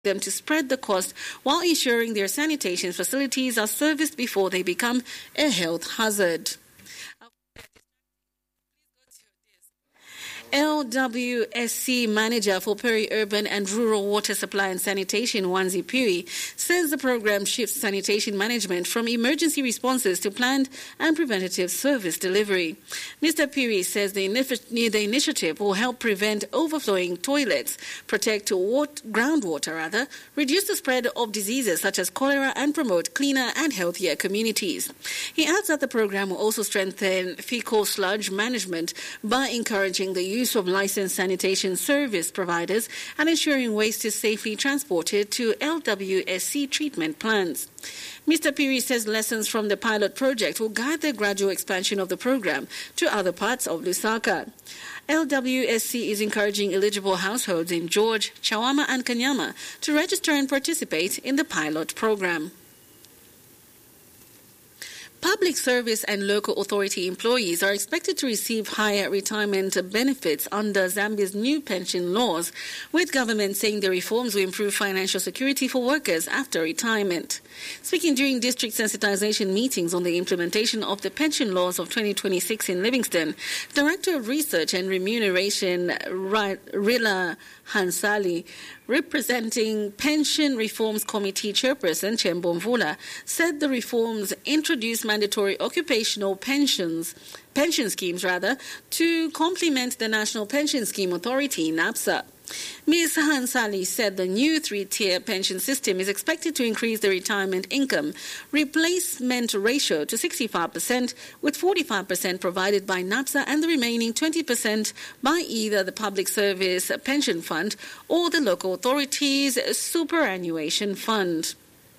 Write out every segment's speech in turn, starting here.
them to spread the cost while ensuring their sanitation facilities are serviced before they become a health hazard. LWSC Manager for Peri-Urban and Rural Water Supply and Sanitation, Wanzi Piri, says the program shifts sanitation management from emergency responses to planned and preventative service delivery. Mr. Piri says the initiative will help prevent overflowing toilets, protect groundwater, reduce the spread of diseases such as cholera, and promote cleaner and healthier communities. He adds that the program will also strengthen fecal sludge management by encouraging the use of licensed sanitation service providers and ensuring waste is safely transported to LWSC treatment plants. Mr. Piri says lessons from the pilot project will guide the gradual expansion of the program to other parts of Lusaka. LWSC is encouraging eligible households in George, Chawama and Kanyama to register and participate in the pilot program. Public service and local authority employees are expected to receive higher retirement benefits under Zambia's new pension laws, with government saying the reforms will improve financial security for workers after retirement. Speaking during district sensitization meetings on the implementation of the pension laws of 2026 in Livingston, Director of Research and Remuneration Rila Hansali, representing Pension Reforms Committee Chairperson Chembo Mvula, said the reforms introduce mandatory occupational pension schemes to complement the National Pension Scheme Authority, NAPSA. Ms. Hansali said the new three-tier pension system is expected to increase the retirement income replacement ratio to 65%, with 45% provided by NAPSA and the remaining 20% by either the Public Service Pension Fund or the local authorities' superannuation fund.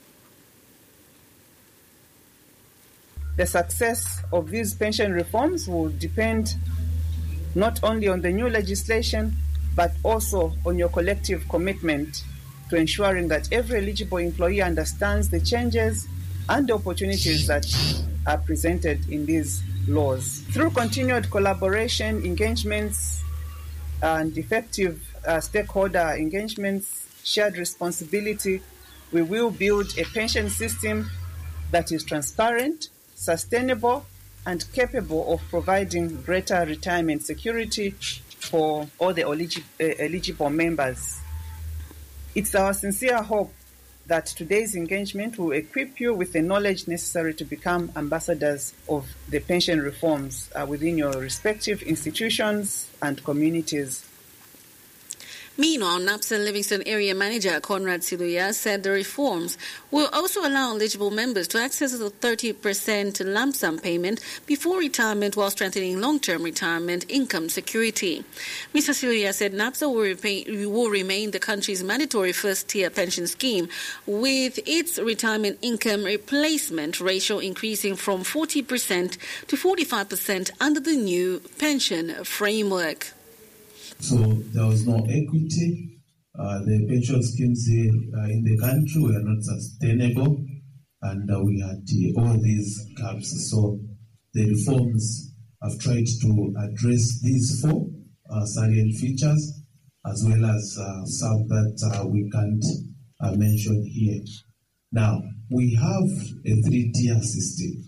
The success of these pension reforms will depend not only on the new legislation, but also on your collective commitment to ensuring that every eligible employee understands the changes and the opportunities that are presented in these laws. Through continued collaboration, engagements, and effective stakeholder engagements, shared responsibility, we will build a pension system that is transparent, sustainable, and capable of providing greater retirement security for all the eligible members. It's our sincere hope that today's engagement will equip you with the knowledge necessary to become ambassadors of the pension reforms within your respective institutions and communities. Meanwhile, NAPSA Livingston Area Manager Conrad Siluya said the reforms will also allow eligible members to access a 30% lump sum payment before retirement while strengthening long-term retirement income security. Mr. Siluya said NAPSA will remain the country's mandatory first-tier pension scheme, with its retirement income replacement ratio increasing from 40% to 45% under the new pension framework. So there was no equity. The pension schemes in the country were not sustainable, and we had all these gaps. So the reforms have tried to address these four salient features, as well as some that we can't mention here. Now, we have a three-tier system.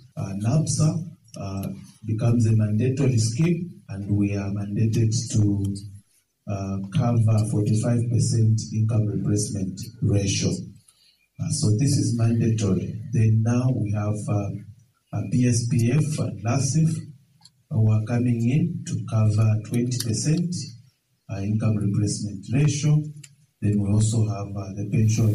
NAPSA becomes a mandatory scheme, and we are mandated to cover 45% income replacement ratio. So this is mandatory. Then now we have PSPF and LASIF who are coming in to cover 20% income replacement ratio. Then we also have the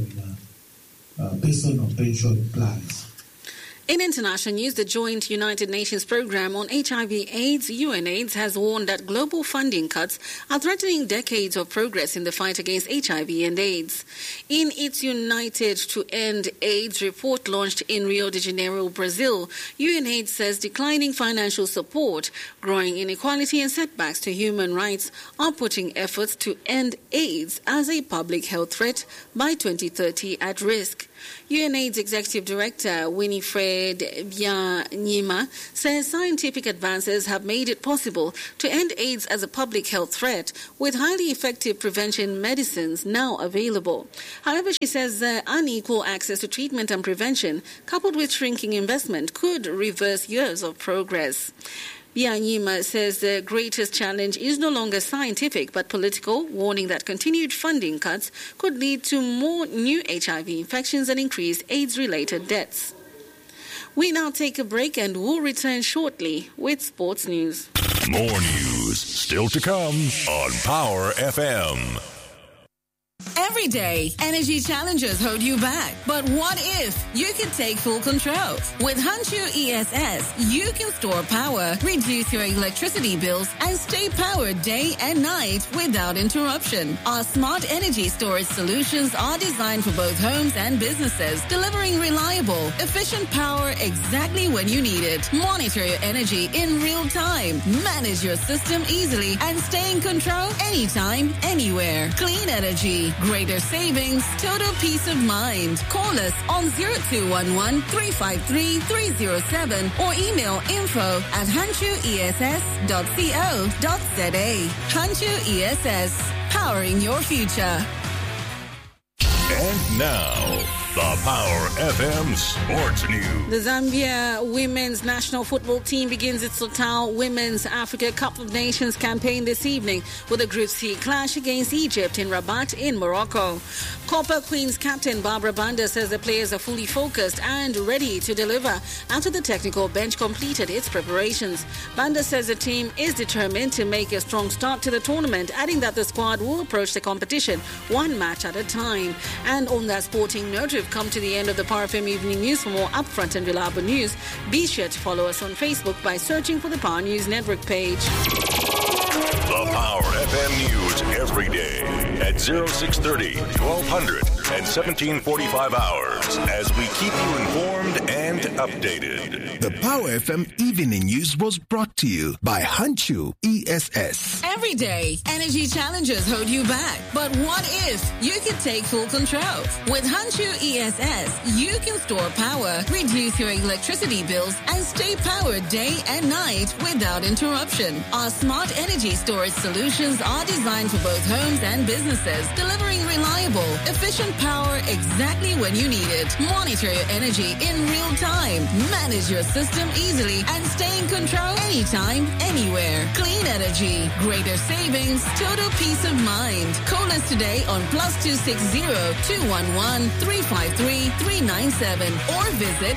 personal pension plans. In international news, the joint United Nations program on HIV/AIDS, UNAIDS, has warned that global funding cuts are threatening decades of progress in the fight against HIV and AIDS. In its United to End AIDS report launched in Rio de Janeiro, Brazil, UNAIDS says declining financial support, growing inequality and setbacks to human rights are putting efforts to end AIDS as a public health threat by 2030 at risk. UNAIDS Executive Director Winifred David Byanyima says scientific advances have made it possible to end AIDS as a public health threat, with highly effective prevention medicines now available. However, she says unequal access to treatment and prevention, coupled with shrinking investment, could reverse years of progress. Byanyima says the greatest challenge is no longer scientific but political, warning that continued funding cuts could lead to more new HIV infections and increased AIDS-related deaths. We now take a break and we'll return shortly with sports news. More news still to come on Power FM. Every day, energy challenges hold you back. But what if you could take full control? With Hanshu ESS, you can store power, reduce your electricity bills, and stay powered day and night without interruption. Our smart energy storage solutions are designed for both homes and businesses, delivering reliable, efficient power exactly when you need it. Monitor your energy in real time, manage your system easily, and stay in control anytime, anywhere. Clean energy, greater savings, total peace of mind. Call us on 0211-353-307 or email info@hanshuess.co.za. Hanshu ESS, powering your future. And now, the Power FM Sports News. The Zambia women's national football team begins its Total Women's Africa Cup of Nations campaign this evening with a Group C clash against Egypt in Rabat in Morocco. Copper Queens captain Barbara Banda says the players are fully focused and ready to deliver after the technical bench completed its preparations. Banda says the team is determined to make a strong start to the tournament, adding that the squad will approach the competition one match at a time. And on that sporting note, we've come to the end of the Power FM Evening News. For more upfront and reliable news, be sure to follow us on Facebook by searching for the Power News Network page. The Power FM News every day at 0630, 1200, and 1745 hours as we keep you informed and updated. The Power FM Evening News was brought to you by Hanshu ESS. Every day, energy challenges hold you back. But what if you could take full control? With Hanshu ESS, you can store power, reduce your electricity bills, and stay powered day and night without interruption. Our smart energy storage solutions are designed for both homes and businesses, delivering reliable, efficient power exactly when you need it. Monitor your energy in real time, manage your system easily, and stay in control anytime, anywhere. Clean energy, greater savings, total peace of mind. Call us today on +260-211-353-397 or visit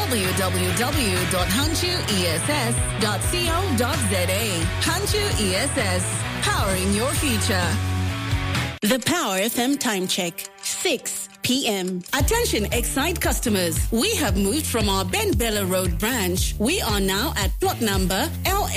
www.hanshuess.co.za. Hanshu ESS, powering your future. The Power FM time check, 6 p.m. Attention Excite customers. We have moved from our Ben Bella Road branch. We are now at plot number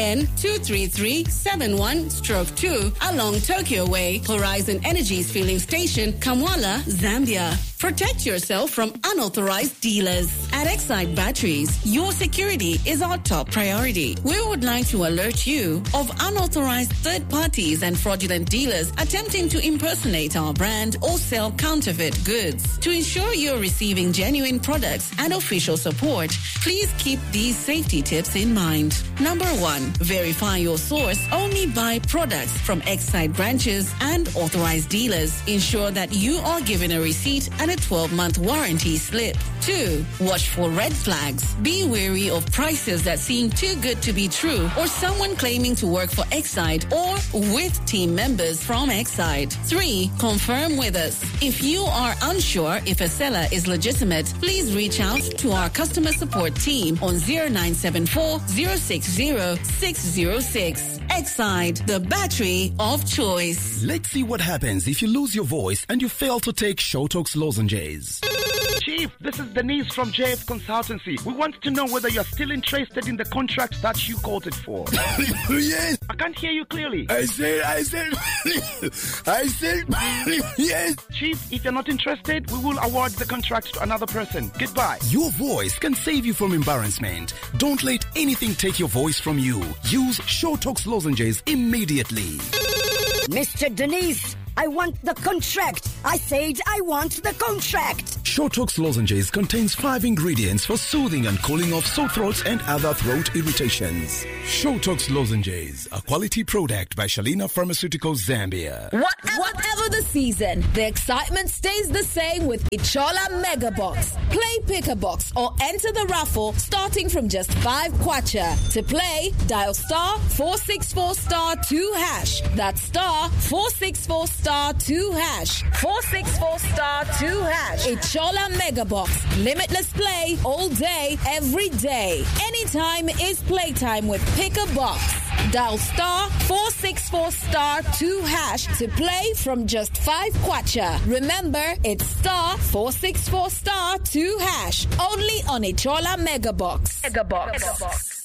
LN23371/2 along Tokyo Way, Horizon Energy's filling station, Kamwala, Zambia. Protect yourself from unauthorized dealers. At Excite Batteries, your security is our top priority. We would like to alert you of unauthorized third parties and fraudulent dealers attempting to impersonate our brand or sell counterfeit goods. To ensure you're receiving genuine products and official support, please keep these safety tips in mind. Number 1, verify your source. Only buy products from Excite branches and authorized dealers. Ensure that you are given a receipt and a 12-month warranty slip. 2, watch for red flags. Be wary of prices that seem too good to be true or someone claiming to work for Excite or with team members from Excite. 3, confirm with us. If you are unsure if a seller is legitimate, please reach out to our customer support team on 0974 060 606. Excite, the battery of choice. Let's see what happens if you lose your voice and you fail to take Showtox lozenges. Chief, this is Denise from JF Consultancy. We want to know whether you're still interested in the contract that you quoted for. Yes. I can't hear you clearly. I said, yes. Chief, if you're not interested, we will award the contract to another person. Goodbye. Your voice can save you from embarrassment. Don't let anything take your voice from you. Use Showtox lozenges immediately. Mr. Denise, I want the contract. I said I want the contract. Showtox lozenges contains 5 ingredients for soothing and cooling of sore throats and other throat irritations. Showtox lozenges, a quality product by Shalina Pharmaceuticals Zambia. Whatever the season, the excitement stays the same with Ichola Mega Box. Play Pick a Box or enter the raffle starting from just 5 kwacha. To play, dial star 464 star 2 hash. That's star 464 star 2 hash. 464 star 2 hash. Ichola Mega Box. Limitless play all day, every day. Anytime is playtime with Pick a Box. Dial star 464 star 2 hash to play from just 5 kwacha. Remember, it's star 464 star 2 hash. Only on Ichola Mega Box. Mega Box.